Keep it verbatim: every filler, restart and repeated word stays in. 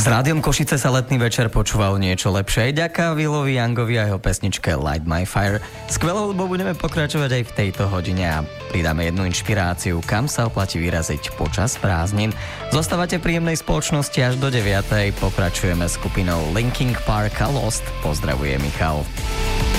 S Rádiom Košice sa letný večer počúval niečo lepšie. Ďaká Willovi Youngovi a jeho pesničke Light My Fire. Skvelou hudbou budeme pokračovať aj v tejto hodine a pridáme jednu inšpiráciu, kam sa oplatí vyraziť počas prázdnin. Zostávate v príjemnej spoločnosti až do deviatej. Pokračujeme skupinou Linkin Park a Lost. Pozdravuje Michal.